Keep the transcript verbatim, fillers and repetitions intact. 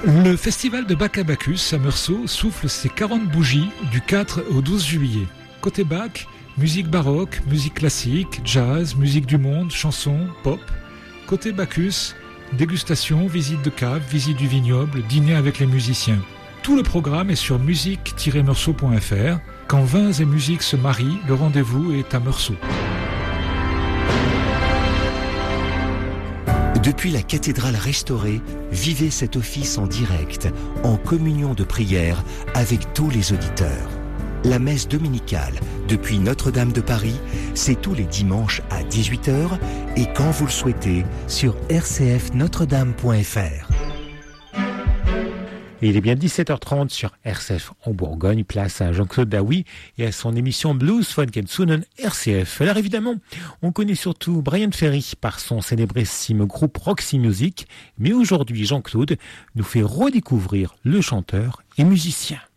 Le festival de Bac à Bacchus à Meursault souffle ses quarante bougies du quatre au douze juillet. Côté Bac, musique baroque, musique classique, jazz, musique du monde, chansons, pop. Côté Bacchus, dégustation, visite de cave, visite du vignoble, dîner avec les musiciens. Tout le programme est sur musique tiret meursault point f r. Quand vins et musique se marient, le rendez-vous est à Meursault. Depuis la cathédrale restaurée, vivez cet office en direct, en communion de prière avec tous les auditeurs. La messe dominicale depuis Notre-Dame de Paris, c'est tous les dimanches à dix-huit heures et quand vous le souhaitez sur r c f notre dame point f r. Et il est bien dix-sept heures trente sur R C F en Bourgogne, place à Jean-Claude Daoui et à son émission Blues, Funk and Sunnen R C F. Alors évidemment, on connaît surtout Bryan Ferry par son célébrissime groupe Roxy Music, mais aujourd'hui Jean-Claude nous fait redécouvrir le chanteur et musicien.